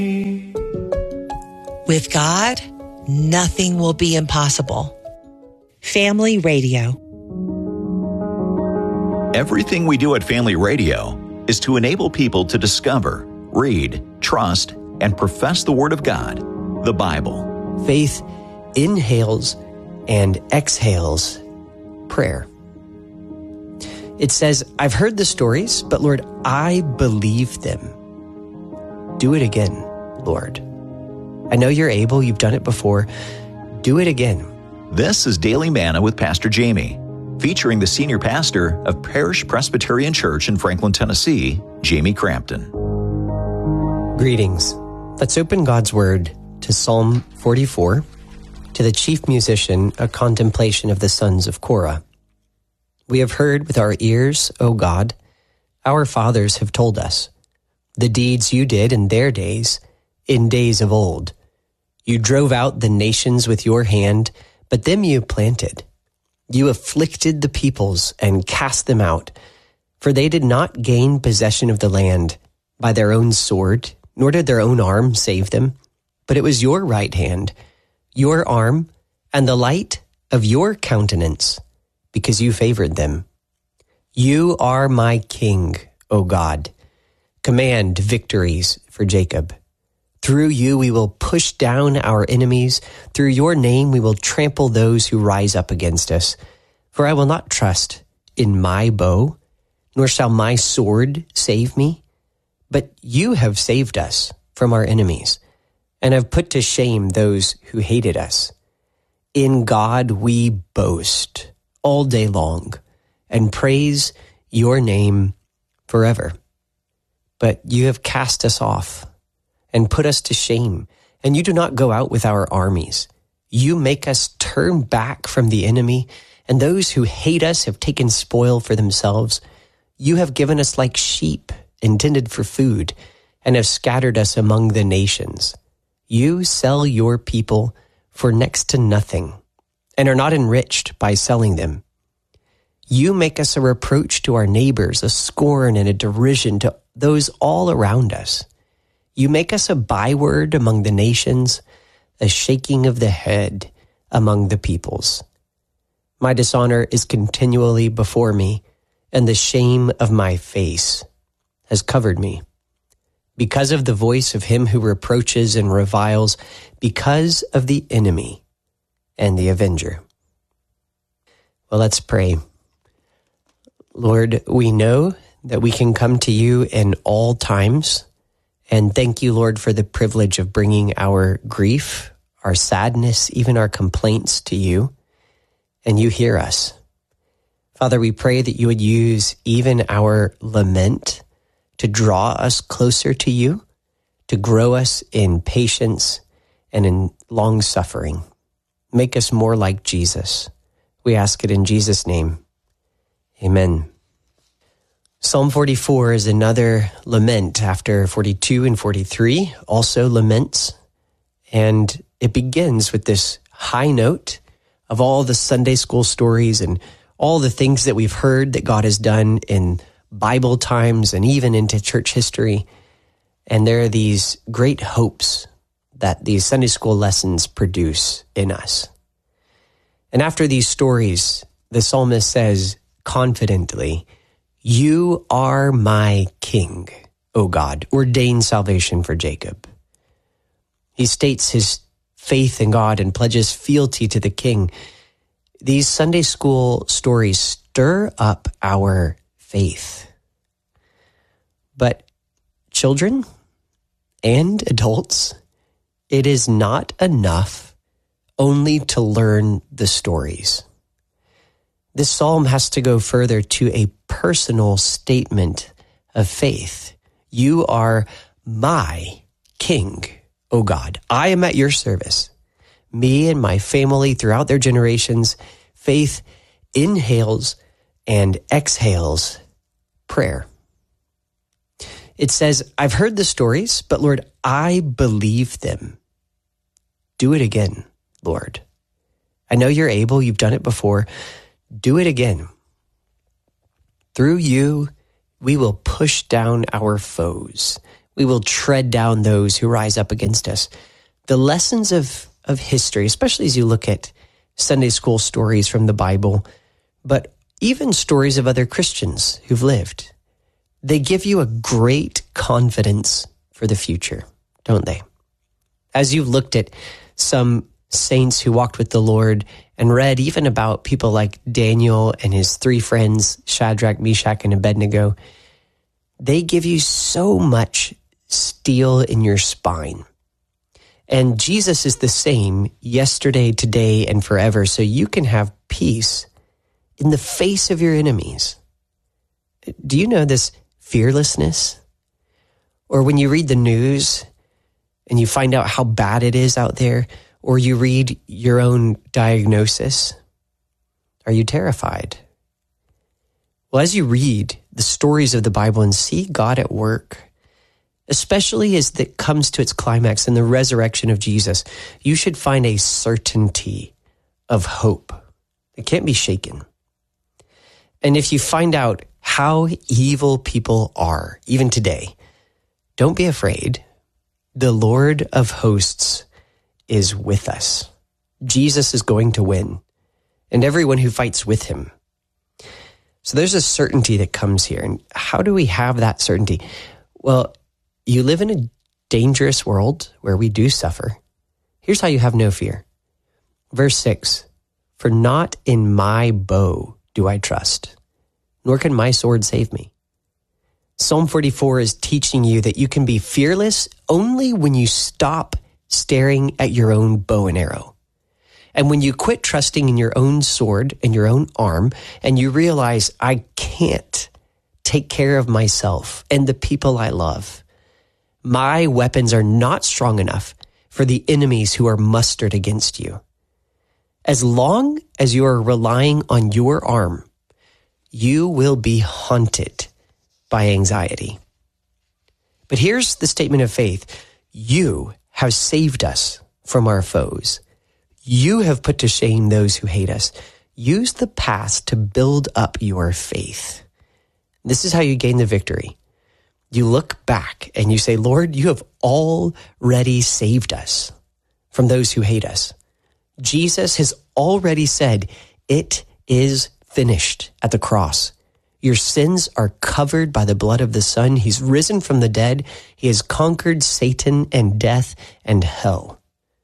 With God, nothing will be impossible. Family Radio. Everything we do at Family Radio is to enable people to discover, read, trust, and profess the Word of God, the Bible. Faith inhales and exhales prayer. It says, I've heard the stories, but Lord, I believe them. Do it again, Lord. I know you're able. You've done it before. Do it again. This is Daily Manna with Pastor Jamie, featuring the senior pastor of Parish Presbyterian Church in Franklin, Tennessee, Jamie Crampton. Greetings. Let's open God's Word to Psalm 44, to the chief musician, a contemplation of the sons of Korah. We have heard with our ears, O God, our fathers have told us, the deeds you did in their days, in days of old. You drove out the nations with your hand, but them you planted. You afflicted the peoples and cast them out, for they did not gain possession of the land by their own sword, nor did their own arm save them, but it was your right hand, your arm, and the light of your countenance, because you favored them. You are my king, O God. Command victories for Jacob. Through you we will push down our enemies. Through your name we will trample those who rise up against us. For I will not trust in my bow, nor shall my sword save me. But you have saved us from our enemies, and have put to shame those who hated us. In God we boast all day long, and praise your name forever. But you have cast us off, and put us to shame, and you do not go out with our armies. You make us turn back from the enemy, and those who hate us have taken spoil for themselves. You have given us like sheep intended for food, and have scattered us among the nations. You sell your people for next to nothing, and are not enriched by selling them. You make us a reproach to our neighbors, a scorn and a derision to those all around us. You make us a byword among the nations, a shaking of the head among the peoples. My dishonor is continually before me, and the shame of my face has covered me. Because of the voice of him who reproaches and reviles, because of the enemy and the avenger. Well, let's pray. Lord, we know that we can come to you in all times, and thank you, Lord, for the privilege of bringing our grief, our sadness, even our complaints to you, and you hear us. Father, we pray that you would use even our lament to draw us closer to you, to grow us in patience and in long-suffering. Make us more like Jesus. We ask it in Jesus' name. Amen. Psalm 44 is another lament after 42 and 43, also laments. And it begins with this high note of all the Sunday school stories and all the things that we've heard that God has done in Bible times and even into church history. And there are these great hopes that these Sunday school lessons produce in us. And after these stories, the psalmist says confidently, you are my king, O God, ordain salvation for Jacob. He states his faith in God and pledges fealty to the king. These Sunday school stories stir up our faith. But children and adults, it is not enough only to learn the stories. This psalm has to go further to a personal statement of faith. You are my king, O God. I am at your service. Me and my family throughout their generations, faith inhales and exhales prayer. It says, I've heard the stories, but Lord, I believe them. Do it again, Lord. I know you're able. You've done it before. Do it again. Through you, we will push down our foes. We will tread down those who rise up against us. The lessons of history, especially as you look at Sunday school stories from the Bible, but even stories of other Christians who've lived, they give you a great confidence for the future, don't they? As you've looked at some saints who walked with the Lord and read even about people like Daniel and his three friends, Shadrach, Meshach, and Abednego, they give you so much steel in your spine. And Jesus is the same yesterday, today, and forever, so you can have peace in the face of your enemies. Do you know this fearlessness? Or when you read the news and you find out how bad it is out there, or you read your own diagnosis, are you terrified? Well, as you read the stories of the Bible and see God at work, especially as it comes to its climax in the resurrection of Jesus, you should find a certainty of hope that can't be shaken. And if you find out how evil people are, even today, don't be afraid. The Lord of hosts is with us. Jesus is going to win, and everyone who fights with him. So there's a certainty that comes here. And how do we have that certainty? Well, you live in a dangerous world where we do suffer. Here's how you have no fear. Verse 6, "For not in my bow do I trust, nor can my sword save me." Psalm 44 is teaching you that you can be fearless only when you stop staring at your own bow and arrow. And when you quit trusting in your own sword and your own arm, and you realize, I can't take care of myself and the people I love. My weapons are not strong enough for the enemies who are mustered against you. As long as you are relying on your arm, you will be haunted by anxiety. But here's the statement of faith. You have saved us from our foes. You have put to shame those who hate us. Use the past to build up your faith. This is how you gain the victory. You look back and you say, Lord, you have already saved us from those who hate us. Jesus has already said, it is finished at the cross. Your sins are covered by the blood of the Son. He's risen from the dead. He has conquered Satan and death and hell.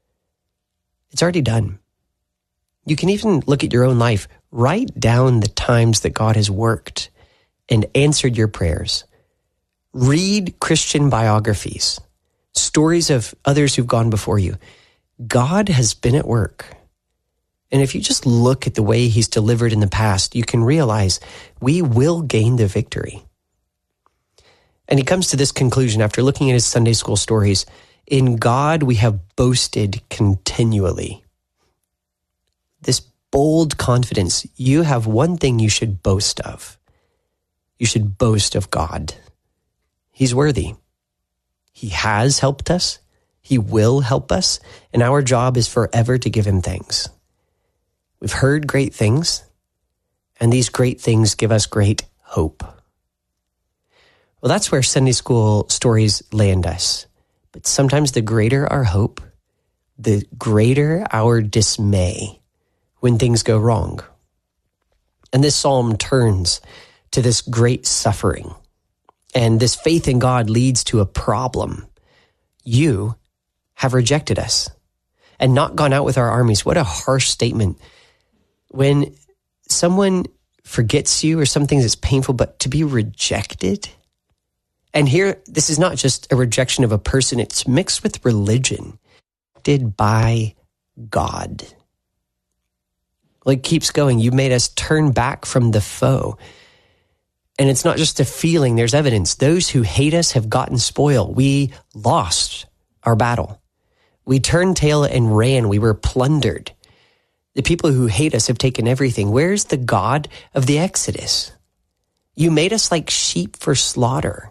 It's already done. You can even look at your own life. Write down the times that God has worked and answered your prayers. Read Christian biographies, stories of others who've gone before you. God has been at work. And if you just look at the way he's delivered in the past, you can realize we will gain the victory. And he comes to this conclusion after looking at his Sunday school stories. In God, we have boasted continually. This bold confidence, you have one thing you should boast of. You should boast of God. He's worthy. He has helped us. He will help us. And our job is forever to give him thanks. We've heard great things, and these great things give us great hope. Well, that's where Sunday school stories land us. But sometimes the greater our hope, the greater our dismay when things go wrong. And this psalm turns to this great suffering. And this faith in God leads to a problem. You have rejected us and not gone out with our armies. What a harsh statement. When someone forgets you or something that's painful, but to be rejected. And here, this is not just a rejection of a person, it's mixed with religion. Rejected by God. Well, it keeps going. You made us turn back from the foe. And it's not just a feeling, there's evidence. Those who hate us have gotten spoil. We lost our battle. We turned tail and ran. We were plundered. The people who hate us have taken everything. Where's the God of the Exodus? You made us like sheep for slaughter.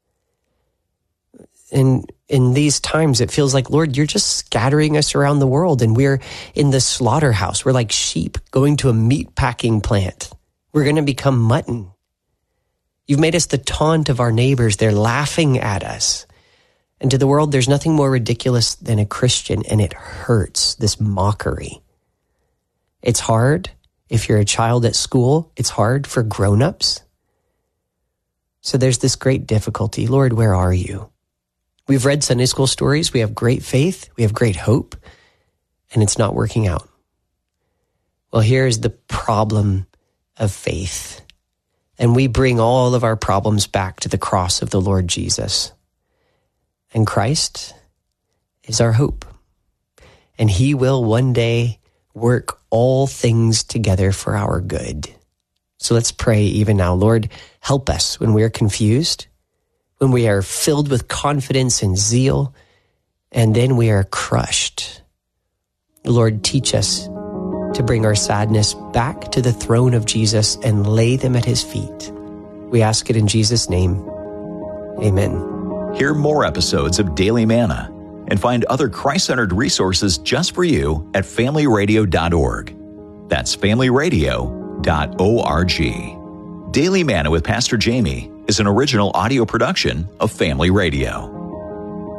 And in these times, it feels like, Lord, you're just scattering us around the world, and we're in the slaughterhouse. We're like sheep going to a meat packing plant. We're going to become mutton. You've made us the taunt of our neighbors. They're laughing at us. And to the world, there's nothing more ridiculous than a Christian, and it hurts, this mockery. It's hard if you're a child at school. It's hard for grown-ups. So there's this great difficulty. Lord, where are you? We've read Sunday school stories. We have great faith. We have great hope. And it's not working out. Well, here's the problem of faith. And we bring all of our problems back to the cross of the Lord Jesus. And Christ is our hope. And he will one day work all things together for our good. So let's pray even now. Lord, help us when we are confused, when we are filled with confidence and zeal, and then we are crushed. Lord, teach us to bring our sadness back to the throne of Jesus and lay them at his feet. We ask it in Jesus' name. Amen. Hear more episodes of Daily Manna and find other Christ-centered resources just for you at familyradio.org. That's familyradio.org. Daily Manna with Pastor Jamie is an original audio production of Family Radio.